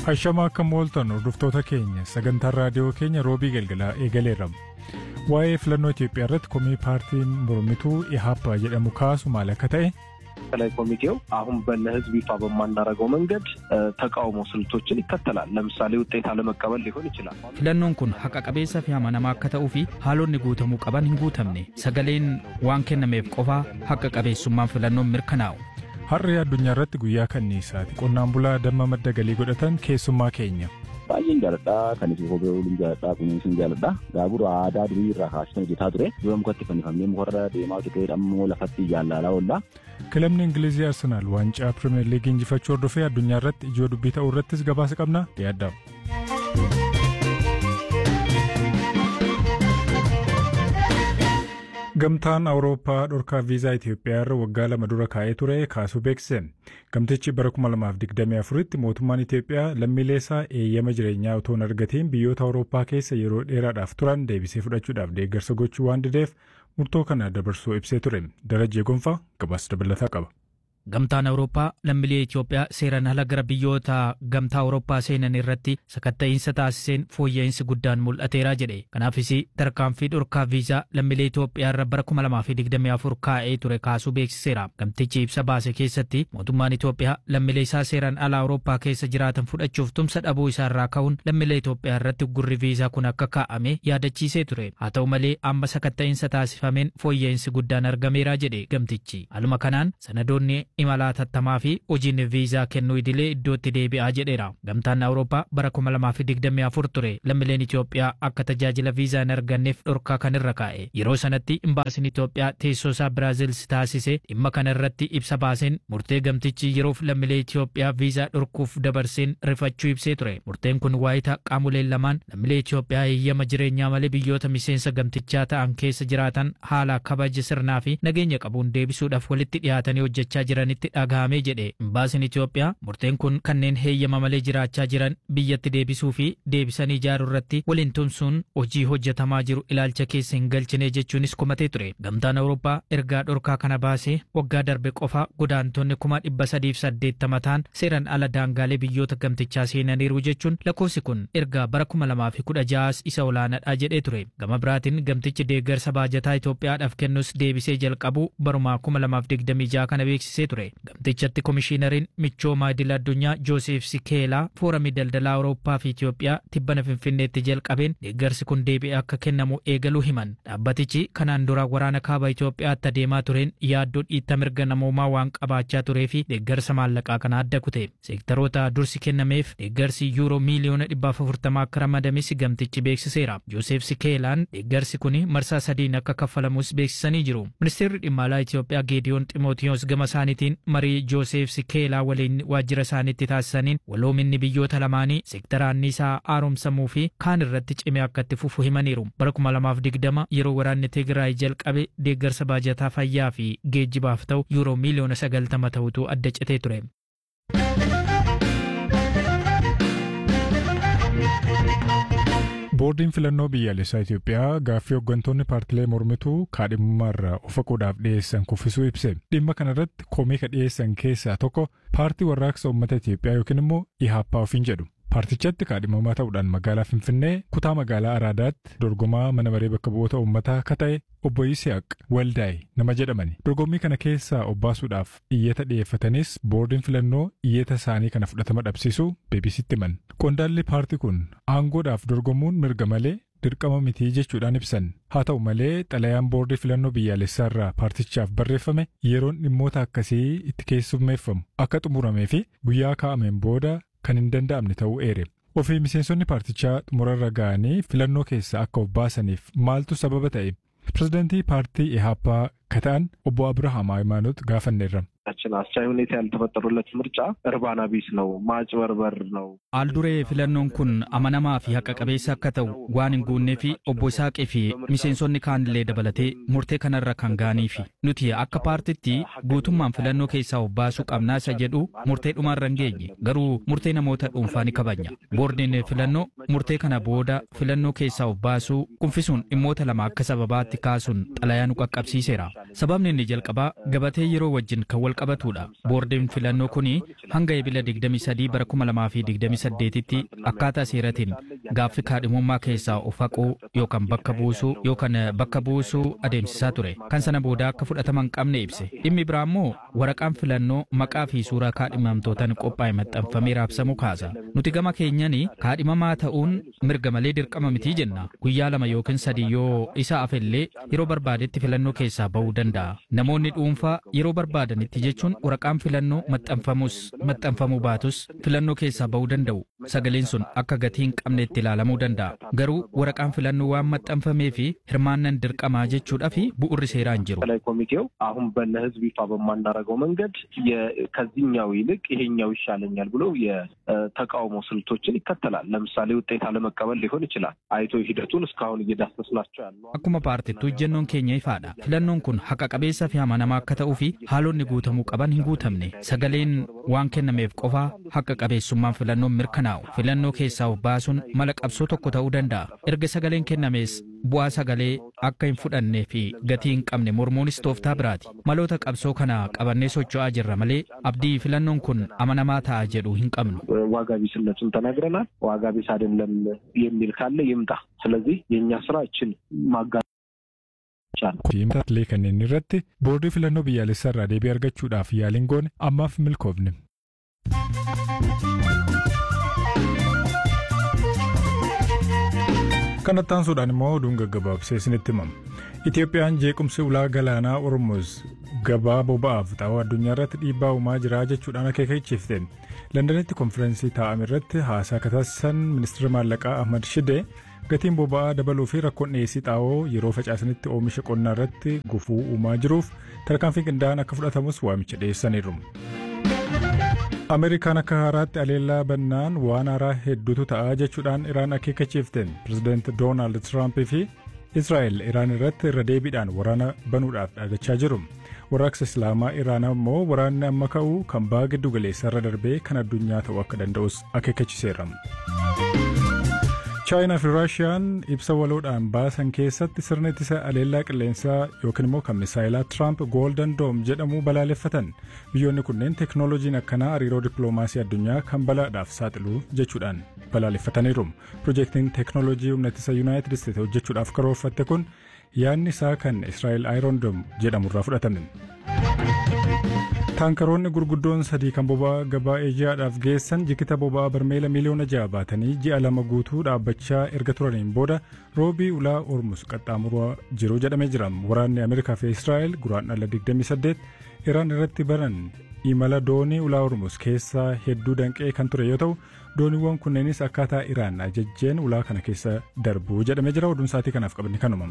Ashama akka mooltan hordoftoota keenya sagantaa raadiyoo keenya roobii galgalaa eegaleerra. Waa'ee filannoo Itoophiyaa irratti komii paartiin mormituu ኢሃፓ jedhamu kaasu maal akka ta'e ላይ ኮሚቴው አሁን በለህዝብ ይፋ በማናረገው መንገድ ተቃውሞ ስልቶችን ይከተላል ለምሳሌ ውጤት አለመቀበል ሊሆን ይችላል filannoon kun haqa qabeessa fi amanamaa akka ta'uu fi haalonni guutamuu qaban hin guutamne sagaleen waan kennameef qofa haqa qabeessummaan filannoon mirkanaa'u har'a addunyaa irratti guyyaa kanniisaati qonnaan bulaa damma madda galii godhatan keessummaa keenya baay'een jaaladha kan itti hojjetuun jaaladha kunuunsuun jaaladha gaabura aadaa durii irraa kaasee hojjetaa ture yoo mukatti fannifamee mukarra deemaa ture ammoo lafatti jaalala oolla Kilaabni Ingilizii Arsenaal waancaa Pirimeer Liigii injifachuu hordofee addunyaa irratti ijoo dubbii ta'uu irrattis gabaasa qabna dhiyaadha. Gamtaan Awurooppaa dhorkaa viizaa Itoophiyaa irra waggaa 2 dura kaa'ee ture kaasuu beeksise. Gamtichi bara 2024tti mootummaan Itoophiyaa lammiilee isaa eeyyama jireenyaa otoo hin argatiin biyyoota Awurooppaa keessa yeroo dheeraadhaaf turan deebisee fudhachuudhaaf deeggarsa gochuu waan dideef murtoo kana dabarsuu ibsee ture. Darajee Gonfaa gabaasa dabalataa qaba. Gamtaan Awurooppaa lammiilee Itoophiyaa seeraan ala gara biyyoota gamtaa Awurooppaa seenan irratti sakatta'iinsa taasiseen fooyya'insi guddaan mul'ateera jedhe. Kanaafis tarkaanfii dhorkaa viizaa lammiilee Itoophiyaa irra bara 2024 kaa'ee ture kaasuu beeksiseera. Gamtichi ibsa baase keessatti mootummaan Itoophiyaa lammiilee isaa seeraan ala Awurooppaa keessa jiraatan fudhachuuf tumsa dhabuu isaa irraa ka'uun lammiilee Itoophiyaa irratti gurri viizaa kun akka kaa'ame yaadachiisee ture. Haa ta'u malee amma sakatta'iinsa taasifameen fooyya'insi guddaan argameera jedhe gamtichi. Haaluma kanaan sanadoonni imala tattamaa fi hojiin viizaa kennuu idilee iddootti deebi'aa jedheera. Gamtaan Awurooppaa bara 2024 ture lammiileen Itoophiyaa akka tajaajila viizaa hin arganneef dhorkaa kan irra kaa'e. Yeroo sanatti imbaasiin Itoophiyaa teessoo isaa Biraazil taasise dhimma kana irratti ibsa baaseen murtee gamtichi yeroof lammiilee Itoophiyaa viizaa dhorkuuf dabarseen rifachuu ibsee ture. Murteen kun waayita qaamoleen lamaan lammiilee Itoophiyaa eeyyama jireenyaa malee biyyoota miseensa gamtichaa ta'an keessa jiraatan haala kabaja sirnaa fi nageenya qabuun deebisuudhaaf walitti dhiyaatanii hojjechaa jiran itti dhagahamee jedhe. Imbaasiin Itoophiyaa murteen kun kanneen heeyyama malee jiraachaa jiran biyyatti deebisuu fi deebisanii ijaaruu irratti waliin tumsuun hojii hojjetamaa jiru ilaalcha keessa hin galchine jechuunis komatee ture. Gamtaan Awurooppaa ergaa dhorkaa kana baasee waggaa darbe qofa godaantonni 380 ta'an seeraan ala daangaalee biyyoota gamtichaa seenaniiru jechuun lakkoofsi kun ergaa bara 2016 isa olaanaadha jedhee ture. Gama biraatiin gamtichi deeggarsa baajataa Itoophiyaadhaaf kennus deebisee jalqabu baruma 2026 kana beeksisee ture. Gamtichatti komishiinariin michooma idil addunyaa Joosef Sikeelaa foorumii daldalaa Awurooppaa fi Itoophiyaa tibbana Finfinneetti jalqabeen deeggarsi kun deebi'ee akka kennamu eegaluu himan. Dhaabbatichi kanaan dura waraana kaaba Itoophiyaatti adeemaa tureen yaaddoo dhiittaa mirga namoomaa waan qabaachaa turee fi deeggarsa maallaqaa kana adda kute. Seektaroota dursi kennameef deeggarsi yuuroo miiliyoona 440 akka ramadames gamtichi beeksiseera. Joosef Sikeelaan deeggarsi kun marsaa 3 akka kaffalamus beeksisanii jiru. Ministeerri dhimma alaa Itoophiyaa Geediyoon Ximootiyoos gama isaaniitiin marii Joosef Sikeelaa waliin waajjira isaaniitti taasisaniin waloominni biyyoota lamaanii seektara anniisaa haaromsamuu fi kaan irratti cimee akka itti fufu himaniiru. Bara 2020 yeroo waraanni Tigraay jalqabe deeggarsa baajataa fayyaa fi geejjibaaf ta'u yuuroo miiliyoona 90 ta'utu adda citee ture. Boordiin filannoo biyyaalessaa Itoophiyaa gaaffii hooggantoonni paartilee mormituu kaadhimummaarraa of haquudhaaf dhiyeessan kuffisuu ibse. Dhimma kana irratti komii ka dhiyeessan keessaa tokko paartii warraaqsa uummata Itoophiyaa yookiin immoo IHAPA ofiin jedhu. Paartichatti kaadhimamaa ta'uudhaan magaalaa Finfinnee kutaa magaalaa Araadaatti dorgomaa mana maree bakka bu'oota uummataa akka ta'e obbo Yisihaaq Waldaay nama jedhamani. Dorgommii kana keessaa obbaasuudhaaf iyyata dhiyeeffatanis boordiin filannoo iyyata isaanii kana fudhatama dhabsiisuu BBC'tti himan. Qondaalli paartii kun aangoodhaaf dorgomuun mirga malee dirqama mitii jechuudhaan ibsan. Haa ta'u malee xalayaan boordii filannoo biyyaalessaa irraa paartichaaf barreeffame yeroon dhimmoota akkasii itti keessummeeffamu akka xumuramee fi guyyaa kaa'ameen booda kan hin danda'amne ta'uu eere. Ofii miseensonni paartichaa xumurarra ga'anii filannoo keessa akka obbaasaniif maaltu sababa ta'e? Pirezidaantii paartii ኢሃፓ ከተአን ኦቦ አብርሃም ሃይማኖት ጋፈነራ አስቻይ ሁኔታ ያልተፈጠሩለት ምርጫ እርባና ቢስ ነው ማጭበርበር ነው አልዱሬ ፍለኖን ኩን አመናማ ፊ ሐቀ ቀቤሳ ከተው ዋን እንጉኔ ፊ ኦቦ ሳቄ ፊ ሚሴንሶኒ ካንድሌ ደበለቴ ሙርቴ ከነራ ካንጋኒ ፊ ኑቲ አከ ፓርቲቲ ጉቱማን ፍለኖ ኬሳ ኦባሱ ቀምና ሰጀዱ ሙርቴ ዱማን ረንጌኝ ገሩ ሙርቴ ነሞታ ዱንፋኒ ከባኛ ቦርዲን ፍለኖ ሙርቴ ከነ ቦዳ ፍለኖ ኬሳ ኦባሱ ኩንፊሱን ኢሞታ ለማ አከ ሰበባቲ ካሱን ጠላያኑ ቀቀብሲሴራ sababni inni jalqabaa gabatee yeroo wajjin kan wal wal qabatudha. Boordiin filannoo kuni hanga ebila 23 bara 2028tti akkaataa seeratiin gaaffii kaadhimummaa keessaa of haquu yookaan bakka buusuu adeemsisaa ture. Kan sana booda akka fudhatama hin qabne ibse. Dhimmi biraa immoo waraqaan filannoo maqaa fi suuraa kaadhimamtootaan qophaa'e maxxanfamee raabsamu kaasa. Nuti gama keenyaan kaadhimamaa ta'uun mirga malee dirqama mitii jenna. Guyyaa 2 yookiin 3 yoo isa afellee yeroo barbaadetti filannoo keessaa bahuu danda'a. Namoonni dhuunfaa yeroo barbaadanitti jechuun waraqaan filannoo maxxanfamuu baatus filannoo keessaa bahuu danda'u. Sagaleen sun akka gatii hin qabnetti ilaalamuu danda'a. Garuu waraqaan filannoo waan maxxanfamee fi hirmaannaan dirqamaa jechuudha fi bu'urri seeraa hin jiru. ኮሚቴው አሁን በለህዝብ ይፋ በማናረገው መንገድ ከዚህኛው ይልቅ ይሄኛው ይሻለኛል ብሎ የተቃውሞ ስልቶችን ይከተላል። ለምሳሌ ውጤት አለመቀበል ሊሆን ይችላል። አይቶ ሂደቱን እስካሁን እየዳሰስናቸው ያለው akkuma paartiitu jennoon keenya ifaadha. Filannoon kun haqa qabeessa fi amanamaa akka ta'uu fi haalonni guutamuu qaban hin guutamne. Sagaleen waan kennameef qofaa haqa qabeessummaan filannoon mirkanaa'u. Filannoo keessaa of baasuun mala qabsoo tokko ta'uu danda'a. Erga sagaleen kennamees bu'aa sagalee akka hin fudhannee fi gatii hin qabne mormuunis tooftaa biraati. Maloota qabsoo kana qabannee socho'aa jirra malee abdii filannoon kun amanamaa ta'a jedhu hin qabnu. ዋጋ ቢስነቱን ተናግረናል። ዋጋ ቢስ አይደለም የሚል ካለ ይምጣ። ስለዚህ የኛ ስራ እችን Tiimtatlee kanneen irratti boordii filannoo biyyaalessaa irraa deebii argachuudhaaf yaaliin goone ammaaf milkoofne. Kanattaan suudhaan immoo oduun gaggabaabsee isinitti himama. Itoophiyaan jeequmsi ulaa galaanaa Hormuz gabaa boba'aaf xaa'oo addunyaa irratti dhiibbaa uumaa jira jechuudhaan akeekkachiifte. Londanitti konferensii taa'ame irratti haasaa taasisan ministeera maallaqaa Ahmad Shidee gatiin boba'aa dabaluu fi rakkoon dhiyeessii xaa'oo yeroo facaasanitti oomisha qonnaa irratti gufuu uumaa jiruuf tarkaanfii qindaa'aan akka fudhatamus waamicha dhiyeessaniiru. Ameerikaan akka haaraatti aleellaa bannaan waan haaraa hedduutu ta'a jechuudhaan Iraan akeekkachiifte. Pireezidaanti Doonaald Tiraamp fi Israa'el Iraan irratti irra deebiidhaan waraana banuudhaaf dhaadachaa jiru. Warraaqsa Islaamaa Iraan immoo waraanni amma ka'u kan baha giddu galeessaa irra darbee kan addunyaa ta'uu akka danda'us akeekkachiiseera. Chaayinaa fi Raashiyaan ibsa waloodhaan baasan keessatti sirna ittisa aleellaa qilleensaa yookiin immoo kan misaayilaa Tiraamp Golden Dome jedhamu balaaleffatan. Biyyoonni kunneen teeknooloojiin akkanaa hariiroo dippiloomaasii addunyaa kan balaadhaaf saaxilu jechuudhaan balaaleffataniiru. Piroojeektiin teeknooloojii humna ittisa Yuunaayitid Isteetsi hojjechuudhaaf karoorfatte kun yaadni isaa kan Israa'el Iron Dome jedhamurraa fudhatame. Taankaroonni gurguddoon 3 kan boba'aa gabaa Eejiyaadhaaf geessan jikita boba'aa barmeela miliyoona 6 baatanii ji'a 2 guutuu dhaabbachaa erga turaniin booda roobii ulaa Hormuz qaxxaamuraa jiru jedhamee jira. Waraanni Ameerikaa fi Israa'el guraandhala 28 Iraan irratti baran imala doonii ulaa Hormuz keessaa hedduu danqee kan ture yoo ta'u dooniiwwan kunneenis akkaataa Iraan ajajjeen ulaa kana keessa darbu jedhamee jira. Oduun saatii kanaaf qabne kanuma.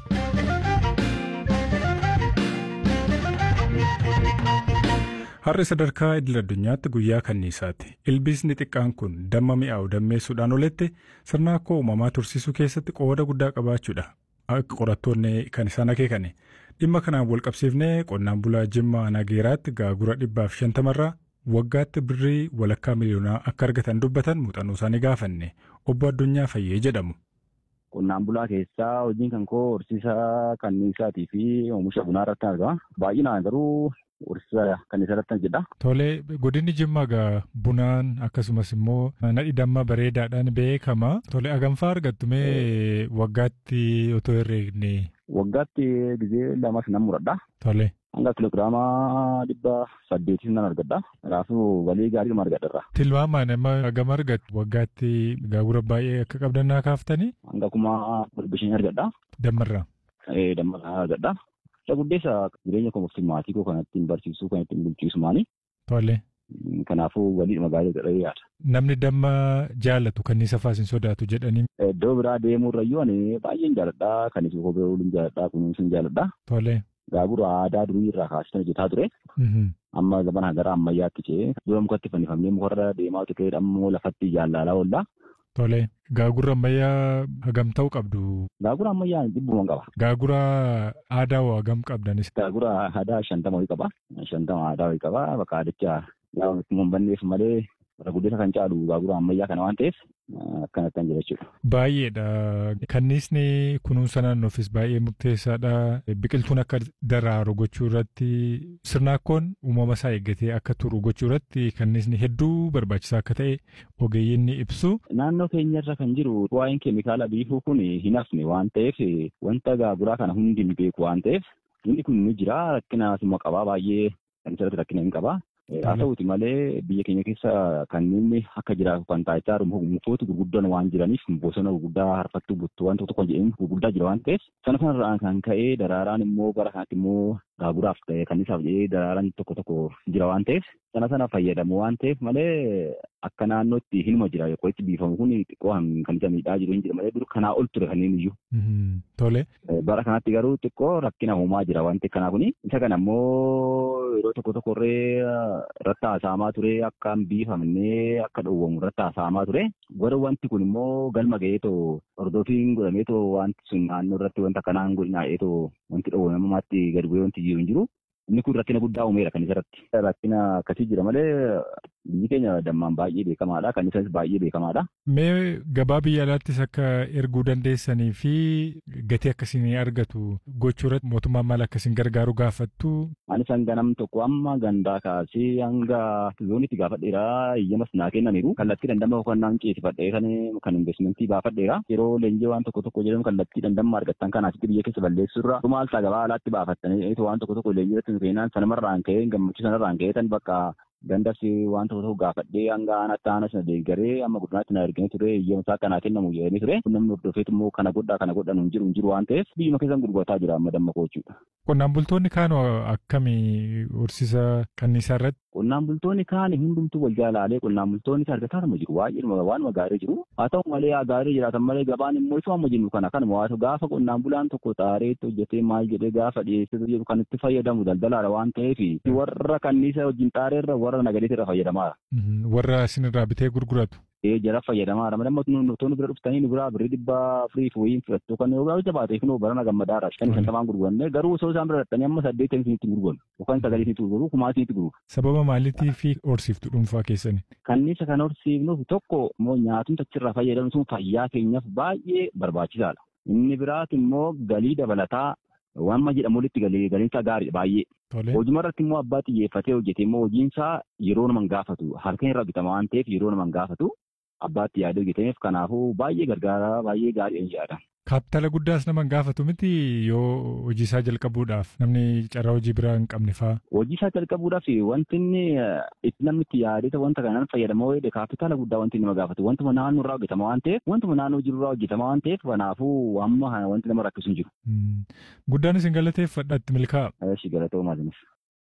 Har'a sadarkaa idil addunyaatti guyyaa kanniisaati. Ilbiisni xiqqaan kun damma mi'aawu dammeessuudhaan oletti sirna akka uumamaa tursiisuu keessatti qooda guddaa qabaachuudha. Akka qorattoonni kan isaan akeekane. Dhimma kanaan wal qabsiifnee qonnaan bulaa Jimmaa Nageeraatti gaagura 150 irraa waggaatti birrii walakkaa miliyoonaa akka argatan dubbatan muuxannoo isaanii gaafanne. Obbo Addunyaa Fayyee jedhamu. Qonnaan bulaa keessaa hojiin kan koo horsiisa kanniisaatii fi oomisha bunaa irratti argama. Baay'inaan garuu horsiisa kanniisaa irratti jedha. Tolee, godinni Jimmaa gaa bunaan akkasumas immoo nadhi damma bareedaadhaan beekama. Tolee, hagamfaa argattu mee waggaatti otoo herreegne? Waggaatti gizee 2 nan muradha. Tolee. Hanga kiloogiraama 800 nan argadha. Kanaafuu walii gaarii argadha. Tilmaamaan amma hagam argattu waggaatti gaagura baay'ee akka qabdan naa kaaftanii? Hanga 15,000 argadha. Dammarraa? Dammarraa argadha. Guddeessa jireenya koomofti maatii koo kanatti barsiisuu kan ittiin bulchiisu maali? Tolee. Kanaafuu waliidhuma gaarii godhee yaada. Namni damma jaallatu kanniisa faasin sodaatu jedhanii. Iddoo biraa deemuurrayyuu ani baay'een jaalladha. Kanniisa kophee ooluun jaalladha. Kunuunsuun jaalladha. Tolee. Gaagura aadaa durii irraa kaasee hojjetaa ture. Amma zamana gara ammayyaatti ce'ee dura mukatti fannifamee mukarra deemaa ture ammoo lafatti jaallalaa oolla. Tolee. Gaagura ammayyaa hagam ta'uu qabdu? Gaagura ammayyaa 100 qaba. Gaagura aadaa hoo hagam qabdanis? Gaagura aadaa 50 qaba. 50 aadaa qaba. Bakka aadichaa yaa ittiin banneef malee irra guddina kan caalu gaagura ammayyaa kana waan ta'eef akkanattan jira jechuudha. Baay'eedha. Kanniisni kunuunsa naannoofis baay'ee murteessaadha. Biqiltuun akka daraaru gochuu irratti sirnaakkoon uumama isaa eeggatee akka turu gochuu irratti kanniisni hedduu barbaachisaa akka ta'e ogeeyyiin ni ibsu. Naannoo keenyarra kan jiru waa'een keemikaala biifuu kun hin hafne waan ta'eef wanta gaaguraa kana hundi ni beeku waan ta'eef inni kun ni jira rakkina summa qabaa baay'ee kan isirratti rakkina hin qabaa. Haa ta'uuti malee biyya keenya keessa kanneen akka jiraatu kan taa'ichaa mukoota gurguddaan waan jiraniif bosona gurguddaa harfattuu buttuu waan tokko jedheen gurguddaa jira waan ta'eef sana kanarraan kan ka'ee daraaraan immoo gara kanatti immoo gaaguraaf ta'e kanniisaaf jedhee daraaraan tokko jira waan ta'eef sana fayyadamu waan ta'eef malee akka naannootti hinuma jira qorichi biifamu kun xiqqoo kan isa miidhaa jiru hin jira malee dur kanaa ol ture kanneen iyyuu. Tole. Bara kanatti garuu xiqqoo rakkina uumaa jira wanti kanaa kuni isa kana immoo yeroo tokko irree irratti haasa'amaa ture akka hin biifamnee akka dhowwamu irratti haasa'amaa ture warra wanti kun immoo galma ga'eetoo hordoofiin godhameetoo wanti sun naannoo irratti wanta kanaan godhinaa'eetoo wanti dhowwamamaatti gadi bu'ee wanti jiru hin jiru. Inni kun rakkina guddaa uumeera kan isarratti. Rakkina akkasii jira malee biyyi keenya dammaan baay'ee beekamaadha. Kan isaanis baay'ee beekamaadha. Mee gabaa biyya alaattis akka erguu dandeessanii fi gatii akkasiin argatu gochuu irratti mootummaan maal akkasiin gargaaru gaafattu? Ani san ganam tokko amma gandaa kaasee hanga zoonitti gaafadheera. Iyyamas naa kennaniiru. Kallattii dandamma hojannaan ceesifadhee kan investimentii baafadheera. Yeroo leenjii waan tokko jedhamu kallattii dandamma argattan kan asitti biyya keessa balleessurra. Maal ta'a gabaa alaatti baafattanii waan tokko leenjii irratti seenaan sanumarraan ka'ee gammachuu sanarraan ka'ee tan bakka gandas waan tokko gaafadhee hanga aanatti sana deeggaree amma guddinaatti na erganii ture iyyamusaa kanaa kennamu jedhanii ture namni hordofeetu immoo kana godhan hin jiru waan ta'eef biyyuma keessan gurgurataa jira amma damma koochuudha. Qonnaan bultoonni kaan akkamii horsiisa kanniisaa irratti? Qonnaan bultoonni kaan hundumtuu wal jaalaalee qonnaan bultoonni argataa jiru baay'ee waan gaarii jiru haa ta'u malee gaarii jiraatan malee gabaan immoo isu amma jennu kanuma waatu gaafa qonnaan bulaan tokko xaareetti hojjetee maal jedhee gaafa dhiyeessatu jedhu kan itti fayyadamu daldalaadha waan ta'eef warra kanniisa wajjin xaareerra warra nagadeetti irra fayyadamaa. Warra isinirraa bitee gurguratu. Jara fayyadamaa nama toonu bira dhuftanii biraa birrii 400 wayiin fudhattu kan yoo jabaatee kunoo barana gammadaadha kan isaan tamaan gurguranne garuu osoo isaan bira dhattanii amma 8 isinitti gurguran yookaan 9 isinitti gurguru 10 isinitti gurguru. Sababa maaliitii fi horsiiftu dhuunfaa keessanii? Kanniisa kan horsiifnuuf tokko immoo nyaatumsa achirraa fayyadamu sun fayyaa keenyaaf baay'ee barbaachisaadha. Inni biraati immoo galii dabalataa waan jedhamu walitti galiinsa gaarii baay'ee. Hojii irratti immoo abbaa xiyyeeffatee hojjetee immoo hojiinsaa yeroo naman gaafatu harka irraa bitama waan ta'eef yeroo naman gaafatu abbaatti yaadee hojjeteef kanaafuu baay'ee gargaara baay'ee gaarii yaada. Kaapitala guddaas naman gaafatu miti yoo hojii isaa jalqabuudhaaf namni carraa hojii biraa hin qabne fa'aa. Hojii isaa jalqabuudhaaf wanti inni itti namni itti yaadee wanta kanaan fayyadamoo kaapitala guddaa wanti nama gaafatu wantuma naannoo irraa hojjetama waan ta'eef wantuma naannoo jiru irraa hojjetama waan ta'eef kanaafuu amma wanti nama rakkisu hin jiru. Guddaan isin galateeffadha itti milkaa'a. Shi galatoo maaliinis.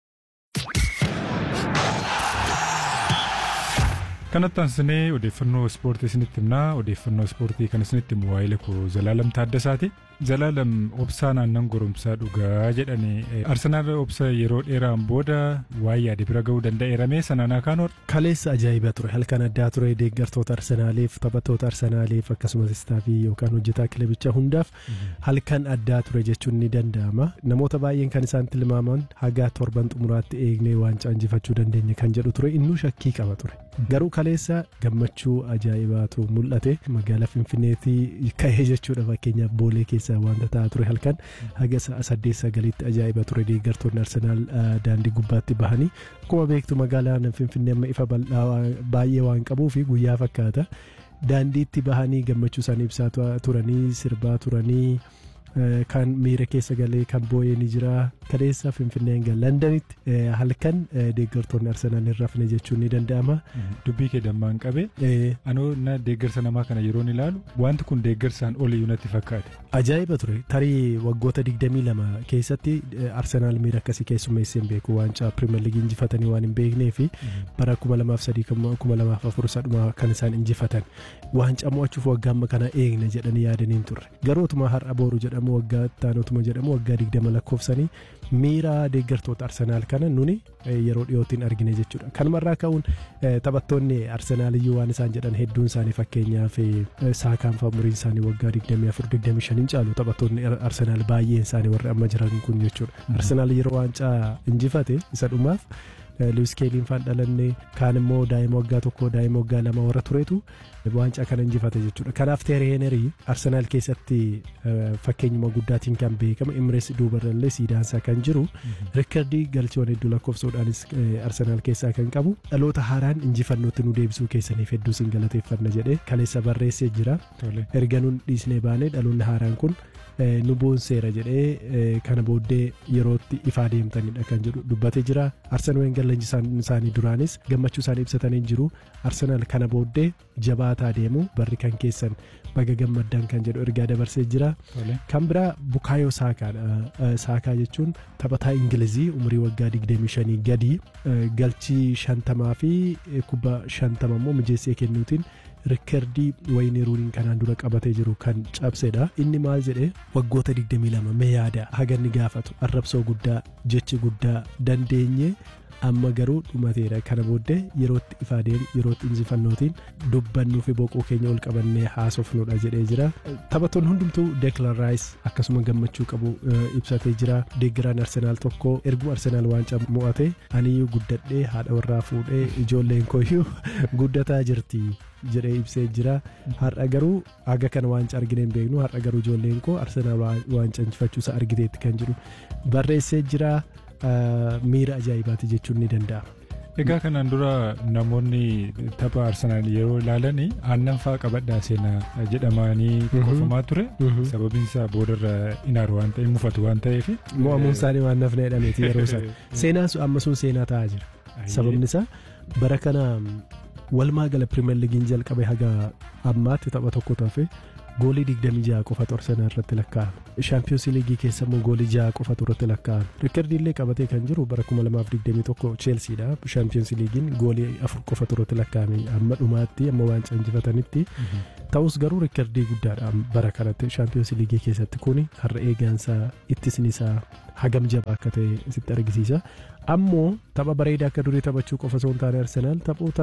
Kanatti aansinee odeeffannoo ispoortii isinitti himnaa. Odeeffannoo ispoortii kan isinitti himu waa'ee koo Zalaalam Taaddasaati. Zalaalam obsaa naannan goromsaa dhugaa jedhanii Arsenaal obsa yeroo dheeraan booda waa'ee yaade bira ga'uu danda'eeramee sanaan kaanoor. Kaleessa ajaa'iba ture halkan addaa ture deeggartoota Arsenaaliif taphattoota Arsenaaliif akkasumas istaafii yookaan hojjetaa kilabichaa hundaaf halkan addaa ture jechuun ni danda'ama. Namoota baay'een kan isaan tilmaaman haga torban xumuraatti eegnee waancaa injifachuu dandeenya kan jedhu ture innuu shakkii qaba ture. Garuu kaleessa gammachuu ajaa'ibaatu mul'ate magaalaa Finfinneetii ka'ee jechuudha fakkeenyaaf boolee keessa wanta ta'aa ture halkan haga 8-9 ajaa'iba ture deeggartoonni Arsenaal daandii gubbaatti bahanii akkuma beektu magaalaan Finfinnee amma ifa bal'aa baay'ee waan qabuu fi guyyaa fakkaata daandiitti bahanii gammachuu isaanii ibsaa turanii sirbaa turanii kan miira keessa galee kan boo'ee ni jira kaleessa Finfinneen gal Londanitti halkan deeggartoonni Arsenaal hin rafne jechuun ni danda'ama. Dubbii kee dammaan qabe anoo na deeggarsa namaa kana yeroon ilaalu wanti kun deeggarsaan oliyyuu natti fakkaate. Ajaa'iba ture tarii waggoota 22 keessatti Arsenaal miira akkasii keessummeessee hin beeku waancaa Pirimeer Liigii injifatanii waan hin beeknee fi bara 2003-2004 sadhuma kan isaan injifatan waancaa mo'achuuf waggaa amma kana eegna jedhanii yaadanii turre garootuma har'a booru jedhamu waggaa taanotuma jedhamu waggaa 20 lakkoofsanii miira deeggartoota Arsenaal kana nuni yeroo dhiyootiin argine jechuudha. Kanumarraa ka'uun taphattoonni Arsenaal iyyuu waan isaan jedhan hedduun isaanii fakkeenyaaf Saakaan fa'aa umuriin isaanii waggaa 24-25 hin caalu taphattoonni Arsenaal baay'een isaanii warri amma jiran kun jechuudha. Arsenaal yeroo waancaa injifate isa dhumaaf Luis Keeliin faan dhalanne kaan immoo daa'ima waggaa tokko daa'ima waggaa lama warra turetu waancaa kana injifate jechuudha. Kanaaf Thierry Henry Arsenaal keessatti fakkeenyuma guddaatiin kan beekamu Emirates duubarrallee siidaansaa kan jiru reekardii galchiiwwan hedduu lakkoofsuudhaanis Arsenaal keessaa kan qabu dhaloota haaraan injifannootti nu deebisuu keessaniif hedduu sin galateeffanna jedhee kaleessa barreessee jira. Erga nuun dhiisnee baanee dhaloonni haaraan kun nu boonseera jedhee kana booddee yerootti ifaa deemtanidha kan jedhu dubbatee jira. Arsenaal Wenger leenjisaan isaanii duraanis gammachuu isaanii ibsatanii jiru. Arsenaal kana booddee jabaataa deemu barri kan keessan baga gammaddan kan jedhu ergaa dabarsee jira. Kan biraa Bukaayoo Saakaadha. Saakaa jechuun taphataa Ingilizii umurii waggaa 25 gadi galchii 50 fi kubba 50 immoo mijeessee kennuutiin reekardii Wayne Rooney kanaan dura qabatee jiru kan cabsedha. Inni maal jedhee waggoota 22 mee yaada haganni gaafatu arrabsoo guddaa jechi guddaa dandeenye amma garuu dhumateera. Kana booddee yerootti ifaa deemu yerootti injifannootiin dubbannuu fi boqoo keenya ol qabannee haasofnudha jedhee jira. Taphattoonni hundumtuu Declan Rice akkasuma gammachuu qabu ibsatee jira. Deeggaraan Arsenaal tokko erguu Arsenaal waancaa mo'ate aniyyuu guddadhee haadha warraa fuudhee ijoolleen kooyyuu guddataa jirti jedhee ibsee jira. Har'a garuu haga kana waancaa argine hin beeknu. Har'a garuu ijoolleen koo Arsenaal waancaa injifachuusaa argiteetti kan jedhu barreessee jira. Miira ajaa'ibaati jechuun ni danda'ama. Egaa kanaan dura namoonni tapha Arsenaal yeroo ilaalan aannan fa'aa qabadhaa seenaa jedhamanii qofamaa ture. Sababiin isaa boodarra inaaru waan ta'eef mufatu waan ta'eef. Mo'amuun isaanii waan nafne jedhameeti yeroo isaa. Seenaan sun amma sun seenaa ta'aa jira. Sababni isaa bara kana walumaa gala Pirimeer Liigiin jalqabe haga ammaatti tapha tokko tafe goolii 26 qofatu Arsenaal irratti lakkaa'ama. Champions League keessa immoo goolii 6 qofatu irratti lakkaa'ama. Reekardii illee qabatee kan jiru bara 2021 Chelseadha. Champions Leaguein goolii 4 qofatu irratti lakkaa'ame amma dhumaatti amma waancaa injifatanitti. Ta'us garuu reekardii guddaadha bara kanatti Champions League keessatti kuni har'a eegaansaa ittisni isaa hagam jabaa akka ta'e sitti argisiisa. Ammoo tapha bareedaa akka durii taphachuu qofa osoo hin taane Arsenaal taphoota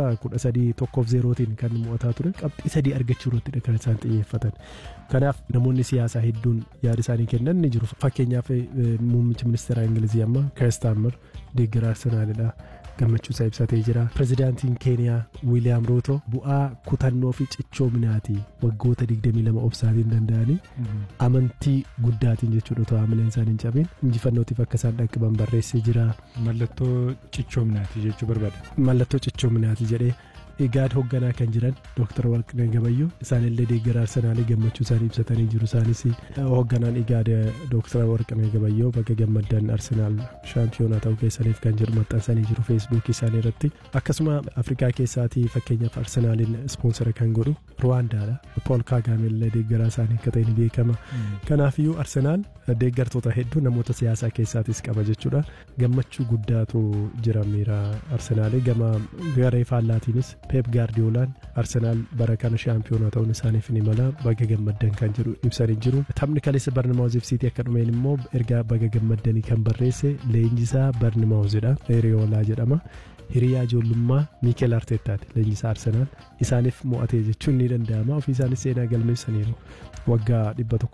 13-0tiin kan mo'ataa ture qabxii 3 argachuu irratti kan isaan xiyyeeffatan. Kanaaf namoonni siyaasaa hedduun yaada isaanii kennan ni jiru. Fakkeenyaaf muummichi ministeera Ingilizii amma Keir Starmer deeggaraa Arsenaalidha. Gammachuu isaa ibsatee jira. Pirezidaantiin Keeniyaa Wiiliyaam Ruuto bu'aa kutannoo fi cichoominaati waggoota 22 obsaatiin danda'anii amantii guddaatiin jechuudha otoo amaleen isaanii hin cabin injifannootiif akka isaan dhaqqaban barreessee jira. Mallattoo cichoominaati jechuu barbaada. Mallattoo cichoominaati jedhee Egaad hoogganaa kan jiran Dr. Warqinee Gabayyoo isaanillee deeggaraa Arsenaalii gammachuu isaanii ibsatanii jiru. Isaanis hoogganaan Egaad Dr. Warqinee Gabayyoo baga gammaddan Arsenaal shaampiyoonaa ta'uu keessaniif kan jedhu maxxansanii jiru Facebook isaanii irratti. Akkasuma Afrikaa keessaatii fakkeenyaaf Arsenaaliin ispoonsara kan godhu Ruwaandaadha. Paul Kagame illee deeggaraa isaanii akka ta'e ni beekama. Kanaafiyyuu Arsenaal deeggartoota hedduu namoota siyaasaa keessaatis qaba jechuudha. Gammachuu guddaatu jira miira Arsenaalii gama garee faallaatiinis. Pep Guardiolaan Arsenaal bara kana shaampiyoonaa ta'uun isaaniif ni mala baga gammaddan kan jedhu ibsanii jiru. Taphni kaleessa Barnamaawuziif Siitii akka dhumeen immoo ergaa baga gammaddanii kan barreesse leenjisaa Barnamaawuzidha. Eriyoolaa jedhama. Hiriyaa ijoollummaa Miikel Arteetaati leenjisaa Arsenaal isaaniif mo'atee jechuun ni danda'ama. Ofii isaanis seenaa galmeessaniiru. Waggaa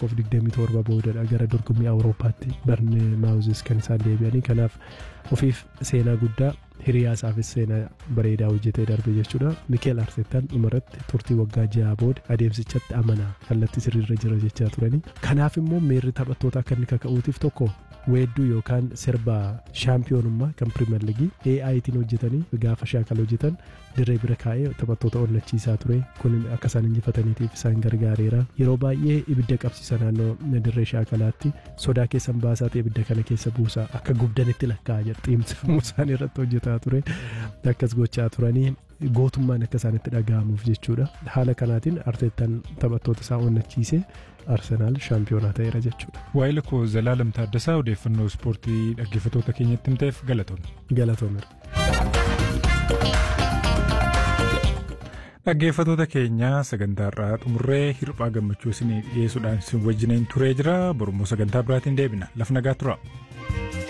127 boodadha gara dorgommii Awurooppaatti Barnamaawuzis kan isaan deebi'anii. Kanaaf ofiif seenaa guddaa hiriyaa isaafis seenaa bareedaa hojjetee darbe jechuudha. Miikel Arteetaan dhumarratti turtii waggaa 6 booda adeemsichatti amanaa kallattii sirriirra jira jechaa turanii. Kanaaf immoo miirri taphattoota akka inni kaka'uutiif tokko weedduu yookaan sirba shaampiyoonummaa kan Pirimeer Liigii AItiin hojjetanii gaafa shaakala hojjetan dirree bira kaa'ee taphattoota onnachiisaa ture. Kun akka isaan injifataniitiif isaan gargaareera. Yeroo baay'ee ibidda qabsiisa naannoo dirree shaakalaatti sodaa keessan baasaati ibidda kana keessa buusaa akka gubdanitti lakkaa'a jedhu xiimsifamuu isaanii irratti hojjetaa ture. Akkas gochaa turanii gootummaan akka isaanitti dhaga'amuuf jechuudha. Haala kanaatiin Arteetaan taphattoota isaa onnachiisee Arsenaal shaampiyoonaa ta'eera jechuudha. Waa'ee koo Zalaalam Taaddasaa odeeffannoo ispoortii dhaggeeffattoota keenyatti himteef galatoomera. Dhaggeeffattoota keenya sagantaarraa xumurree hirphaa gammachuu isin dhiyeessuudhaan isin wajjiniin turee jira. Borummoo sagantaa biraatiin deebina. Lafa nagaa tura.